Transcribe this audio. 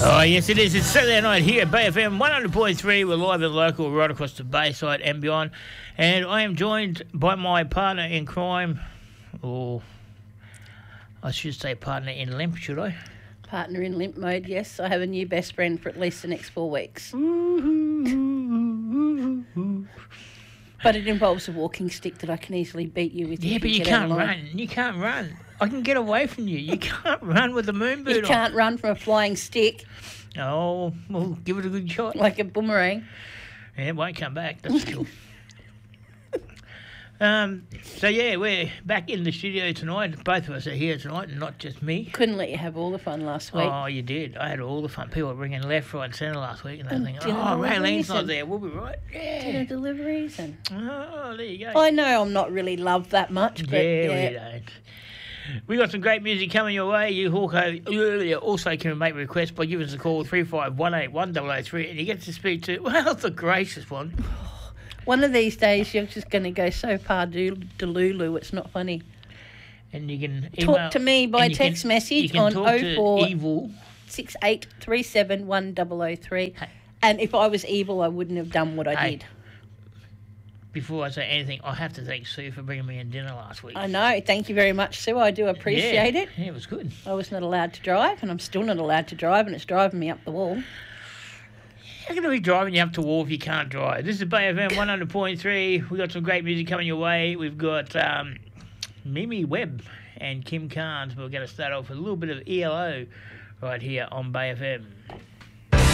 Oh, yes, it is. It's Saturday night here at Bay FM 100.3. We're live and local right across the Bayside and beyond. And I am joined by my partner in crime, or I should say partner in limp, should I? Partner in limp mode, yes. I have a new best friend for at least the next 4 weeks. But it involves a walking stick that I can easily beat you with. Yeah, but you can't run. You can't run. I can get away from you. You can't run with the moon boot on. You can't run from a flying stick. Oh, well, give it a good shot. Like a boomerang. Yeah, it won't come back, that's for sure. So, yeah, we're back in the studio tonight. Both of us are here tonight, and not just me. Couldn't let you have all the fun last week. Oh, you did. I had all the fun. People were ringing left, right and centre last week, and they were thinking, oh, Raylene's not there. We'll be right. Yeah. Dinner deliveries. And oh, there you go. I know I'm not really loved that much, but yeah, we don't. We got some great music coming your way. You also can make requests by giving us a call 35181003, and you get to speak to, well, the gracious one. One of these days you're just going to go so far delulu, it's not funny. And you can email, talk to me by text message on 04 6837 1003. And if I was evil, I wouldn't have done what I did. Before I say anything, I have to thank Sue for bringing me in dinner last week. I know. Thank you very much, Sue. I do appreciate it. Yeah, it was good. I was not allowed to drive, and I'm still not allowed to drive, and it's driving me up the wall. How can I be driving you up to wall if you can't drive? This is Bay FM 100.3. We've got some great music coming your way. We've got Mimi Webb and Kim Carnes. We're going to start off with a little bit of ELO right here on Bay FM.